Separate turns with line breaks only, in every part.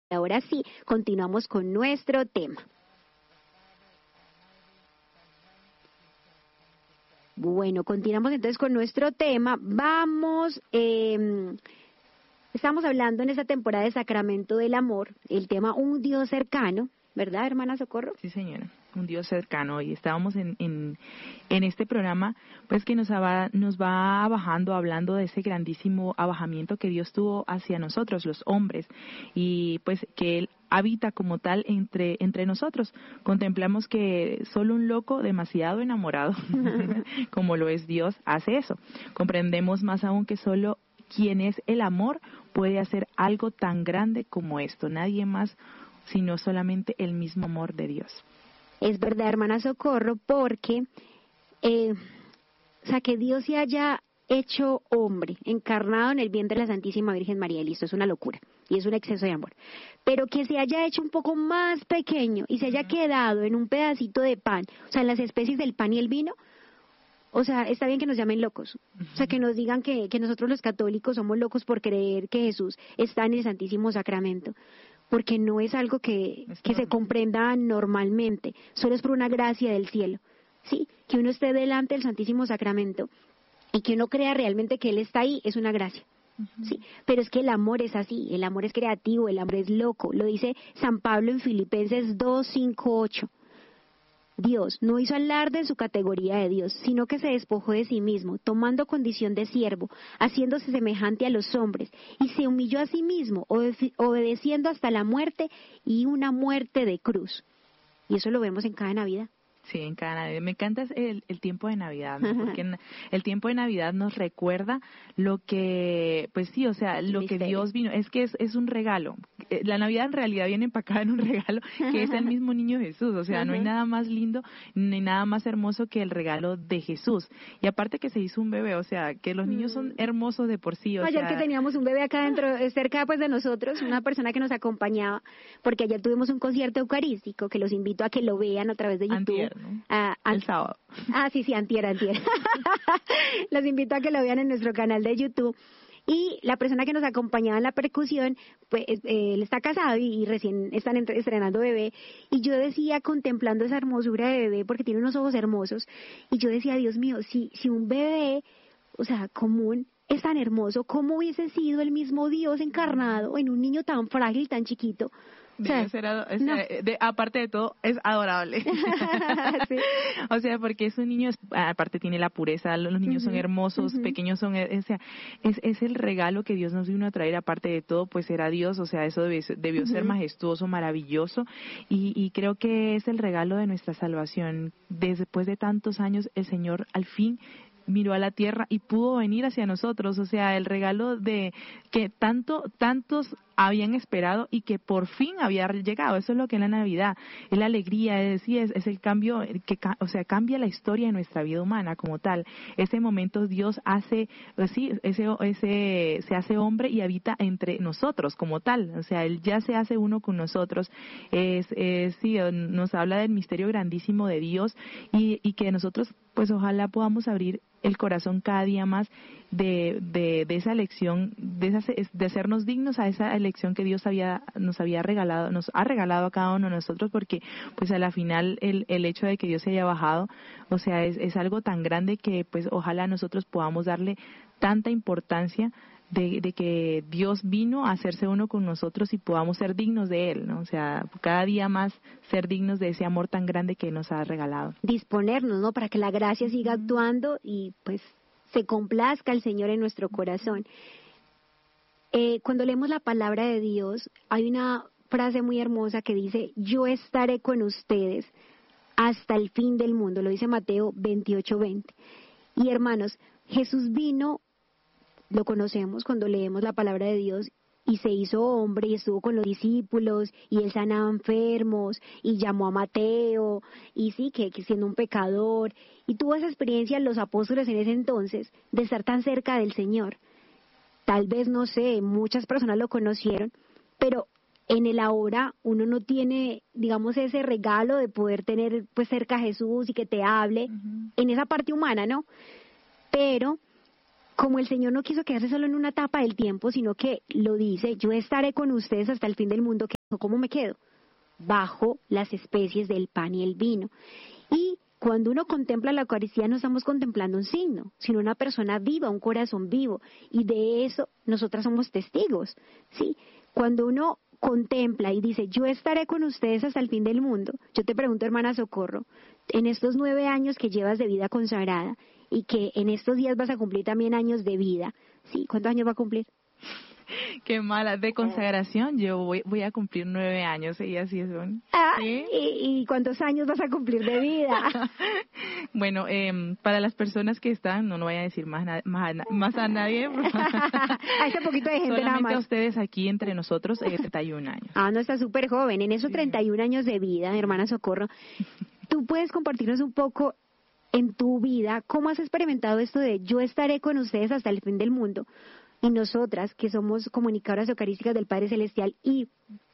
Ahora sí, continuamos con nuestro tema. Bueno, continuamos entonces con nuestro tema. Estamos hablando en esta temporada de Sacramento del Amor, el tema Un Dios cercano, ¿verdad, hermana Socorro?
Sí, señora, un Dios cercano. Y estábamos en este programa, pues que nos va bajando, hablando de ese grandísimo abajamiento que Dios tuvo hacia nosotros, los hombres, y pues que Él habita como tal entre nosotros. Contemplamos que solo un loco demasiado enamorado, como lo es Dios, hace eso. Comprendemos más aún que solo quien es el amor puede hacer algo tan grande como esto. Nadie más, sino solamente el mismo amor de Dios.
Es verdad, hermana Socorro, porque que Dios se haya hecho hombre, encarnado en el vientre de la Santísima Virgen María, y listo, es una locura, y es un exceso de amor. Pero que se haya hecho un poco más pequeño y se haya quedado en un pedacito de pan, o sea, en las especies del pan y el vino, o sea, está bien que nos llamen locos, o sea, que nos digan que nosotros los católicos somos locos por creer que Jesús está en el Santísimo Sacramento, porque no es algo que se comprenda normalmente, solo es por una gracia del cielo, ¿sí? Que uno esté delante del Santísimo Sacramento y que uno crea realmente que Él está ahí, es una gracia, ¿sí? Pero es que el amor es así, el amor es creativo, el amor es loco, lo dice San Pablo en Filipenses 2, 5, 8. Dios no hizo alarde en su categoría de Dios, sino que se despojó de sí mismo, tomando condición de siervo, haciéndose semejante a los hombres, y se humilló a sí mismo, obedeciendo hasta la muerte, y una muerte de cruz. Y eso lo vemos en cada Navidad.
Sí, en cada Navidad. Me encanta el tiempo de Navidad, ¿no? Porque el tiempo de Navidad nos recuerda lo que, pues sí, o sea, lo que Dios vino. Es que es un regalo. La Navidad en realidad viene empacada en un regalo que es el mismo niño Jesús. O sea, no hay nada más lindo ni nada más hermoso que el regalo de Jesús. Y aparte que se hizo un bebé, o sea, que los niños son hermosos de por sí.
Ayer que teníamos un bebé acá dentro, cerca pues de nosotros, una persona que nos acompañaba, porque ayer tuvimos un concierto eucarístico que los invito a que lo vean a través de YouTube.
Antier, ¿no? El sábado.
Sí, antier. Los invito a que lo vean en nuestro canal de YouTube. Y la persona que nos acompañaba en la percusión, pues él está casado y recién están estrenando bebé. Y yo decía, contemplando esa hermosura de bebé, porque tiene unos ojos hermosos, y yo decía, Dios mío, si un bebé, o sea, común, es tan hermoso, ¿cómo hubiese sido el mismo Dios encarnado en un niño tan frágil, tan chiquito?
Aparte de todo, es adorable. Sí. O sea, porque es un niño, aparte tiene la pureza, los niños son hermosos, pequeños son, o sea, es el regalo que Dios nos vino a traer, aparte de todo, pues era Dios, o sea, eso debió ser majestuoso, maravilloso, y creo que es el regalo de nuestra salvación. Después de tantos años, el Señor al fin miró a la tierra y pudo venir hacia nosotros, o sea, el regalo de que tantos habían esperado y que por fin había llegado. Eso es lo que es la Navidad, es la alegría, es el cambio que, o sea, cambia la historia de nuestra vida humana como tal. Ese momento Dios hace, se hace hombre y habita entre nosotros como tal, o sea, Él ya se hace uno con nosotros. Nos habla del misterio grandísimo de Dios y que nosotros, pues ojalá podamos abrir el corazón cada día más de esa elección, de hacernos dignos a esa elección que Dios nos ha regalado a cada uno de nosotros, porque pues a la final el hecho de que Dios se haya bajado, o sea, es algo tan grande que pues ojalá nosotros podamos darle tanta importancia de que Dios vino a hacerse uno con nosotros y podamos ser dignos de Él, ¿no? O sea, cada día más ser dignos de ese amor tan grande que nos ha regalado.
Disponernos, ¿no? Para que la gracia siga actuando y pues se complazca el Señor en nuestro corazón. Cuando leemos la palabra de Dios, hay una frase muy hermosa que dice, yo estaré con ustedes hasta el fin del mundo, lo dice Mateo 28:20. Y hermanos, Jesús vino, lo conocemos cuando leemos la palabra de Dios, y se hizo hombre y estuvo con los discípulos y él sanaba enfermos y llamó a Mateo y sí, que siendo un pecador, y tuvo esa experiencia los apóstoles en ese entonces de estar tan cerca del Señor. Tal vez, no sé, muchas personas lo conocieron, pero en el ahora uno no tiene, digamos, ese regalo de poder tener pues cerca a Jesús y que te hable en esa parte humana, ¿no? Pero como el Señor no quiso quedarse solo en una etapa del tiempo, sino que lo dice, yo estaré con ustedes hasta el fin del mundo, ¿cómo me quedo? Bajo las especies del pan y el vino. Y cuando uno contempla la Eucaristía no estamos contemplando un signo, sino una persona viva, un corazón vivo. Y de eso nosotras somos testigos, ¿sí? Cuando uno contempla y dice, yo estaré con ustedes hasta el fin del mundo, yo te pregunto, hermana Socorro, en estos 9 años que llevas de vida consagrada y que en estos días vas a cumplir también años de vida, ¿sí? ¿Cuántos años va a cumplir?
Qué mala, de consagración yo voy a cumplir 9 años y así son. ¿Sí?
¿Y cuántos años vas a cumplir de vida?
Bueno, para las personas que están, no voy a decir más a nadie.
A ese poquito de gente
solamente
nada más.
A ustedes aquí entre nosotros, 31 años.
No, está súper joven, en esos 31 años de vida, hermana Socorro. ¿Tú puedes compartirnos un poco en tu vida cómo has experimentado esto de yo estaré con ustedes hasta el fin del mundo? Y nosotras, que somos comunicadoras eucarísticas del Padre Celestial y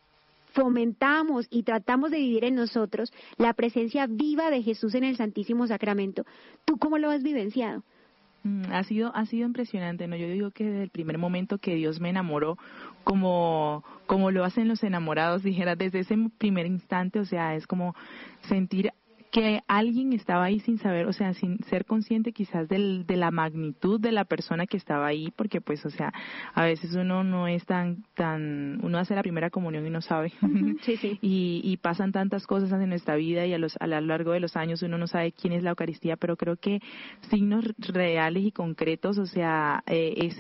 fomentamos y tratamos de vivir en nosotros la presencia viva de Jesús en el Santísimo Sacramento, ¿tú cómo lo has vivenciado?
Ha sido impresionante, ¿no? Yo digo que desde el primer momento que Dios me enamoró, como lo hacen los enamorados, dijera, desde ese primer instante, o sea, es como sentir que alguien estaba ahí sin saber, o sea, sin ser consciente quizás de la magnitud de la persona que estaba ahí, porque pues, o sea, a veces uno no es tan, uno hace la primera comunión y no sabe,
sí, sí.
y pasan tantas cosas en nuestra vida y a lo largo de los años uno no sabe quién es la Eucaristía, pero creo que signos reales y concretos, o sea, es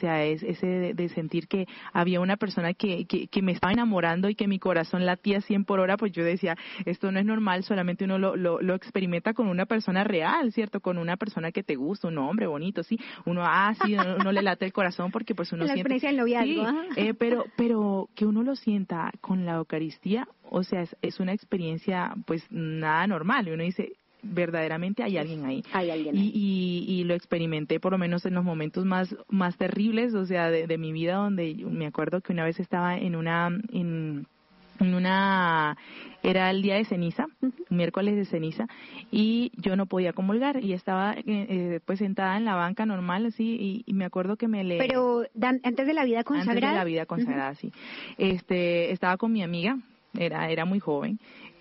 ese de sentir que había una persona que me estaba enamorando y que mi corazón latía 100 por hora, pues yo decía, esto no es normal, solamente uno lo experimenta con una persona real, ¿cierto? Con una persona que te gusta, un hombre bonito, sí. Uno le late el corazón porque pues uno siente...
La experiencia del noviazgo.
Sí, pero que uno lo sienta con la Eucaristía, o sea, es una experiencia pues nada normal. Y uno dice, verdaderamente hay alguien ahí.
Hay alguien ahí.
Y lo experimenté por lo menos en los momentos más terribles, o sea, de mi vida, donde me acuerdo que una vez estaba era el día de ceniza, miércoles de ceniza, y yo no podía comulgar y estaba pues sentada en la banca normal así y me acuerdo que
Pero antes de la vida consagrada.
Antes de la vida consagrada, sí. Estaba con mi amiga, era muy joven,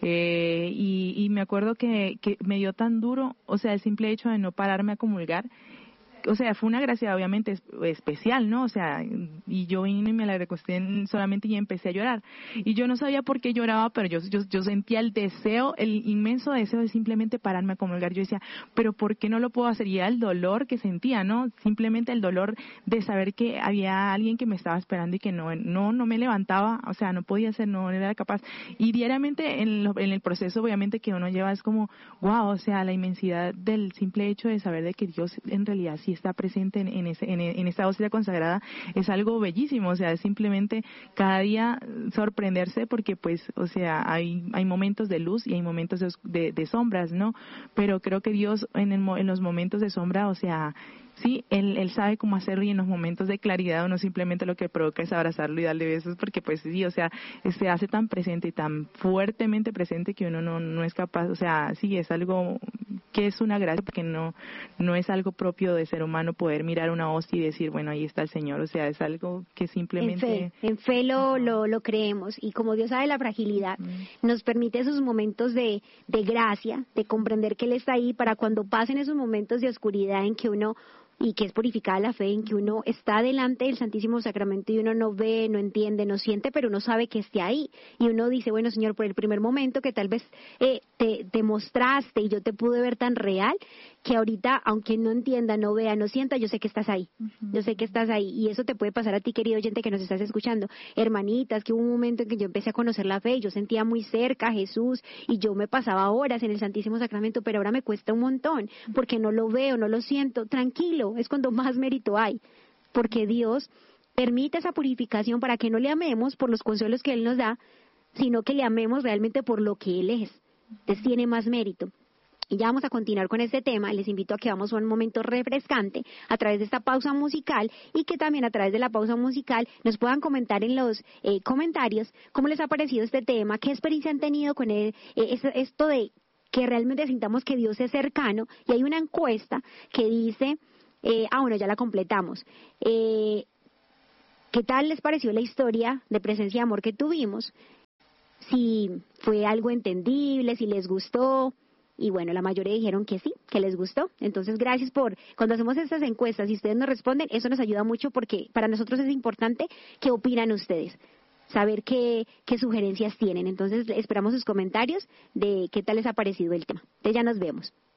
y me acuerdo que me dio tan duro, o sea, el simple hecho de no pararme a comulgar. O sea, fue una gracia obviamente especial, ¿no? O sea, y yo vine y me la recosté solamente y empecé a llorar. Y yo no sabía por qué lloraba, pero yo sentía el inmenso deseo de simplemente pararme a comulgar. Yo decía, pero ¿por qué no lo puedo hacer? Y era el dolor que sentía, ¿no? Simplemente el dolor de saber que había alguien que me estaba esperando y que no me levantaba, o sea, no podía hacer, no era capaz. Y diariamente en el proceso obviamente que uno lleva es como, wow, o sea, la inmensidad del simple hecho de saber de que Dios en realidad sí está presente en esta hostia consagrada es algo bellísimo, o sea, es simplemente cada día sorprenderse porque pues, o sea, hay momentos de luz y hay momentos de sombras, ¿no? Pero creo que Dios en los momentos de sombra, o sea, sí, él sabe cómo hacerlo y en los momentos de claridad uno simplemente lo que provoca es abrazarlo y darle besos porque pues sí, o sea, se hace tan presente y tan fuertemente presente que uno no es capaz, o sea, sí, es algo que es una gracia porque no es algo propio de ser humano poder mirar una hostia y decir, bueno, ahí está el Señor, o sea, es algo que simplemente...
En fe lo creemos y como Dios sabe la fragilidad, nos permite esos momentos de gracia, de comprender que Él está ahí para cuando pasen esos momentos de oscuridad en que uno y que es purificada la fe, en que uno está delante del Santísimo Sacramento y uno no ve, no entiende, no siente, pero uno sabe que esté ahí. Y uno dice, bueno, Señor, por el primer momento que tal vez te mostraste y yo te pude ver tan real, que ahorita, aunque no entienda, no vea, no sienta, yo sé que estás ahí. Yo sé que estás ahí. Y eso te puede pasar a ti, querido oyente, que nos estás escuchando. Hermanitas, que hubo un momento en que yo empecé a conocer la fe y yo sentía muy cerca a Jesús y yo me pasaba horas en el Santísimo Sacramento, pero ahora me cuesta un montón porque no lo veo, no lo siento. Tranquilo, es cuando más mérito hay, porque Dios permite esa purificación para que no le amemos por los consuelos que Él nos da, sino que le amemos realmente por lo que Él es. Entonces tiene más mérito. Y ya vamos a continuar con este tema. Les invito a que vamos a un momento refrescante a través de esta pausa musical y que también a través de la pausa musical nos puedan comentar en los comentarios cómo les ha parecido este tema, qué experiencia han tenido con esto de que realmente sintamos que Dios es cercano. Y hay una encuesta que dice, bueno, ya la completamos. ¿Qué tal les pareció la historia de presencia y amor que tuvimos? si fue algo entendible, si les gustó. Y bueno, la mayoría dijeron que sí, que les gustó. Entonces, gracias por, cuando hacemos estas encuestas y ustedes nos responden, eso nos ayuda mucho porque para nosotros es importante qué opinan ustedes, saber qué sugerencias tienen. Entonces, esperamos sus comentarios de qué tal les ha parecido el tema. Entonces, ya nos vemos.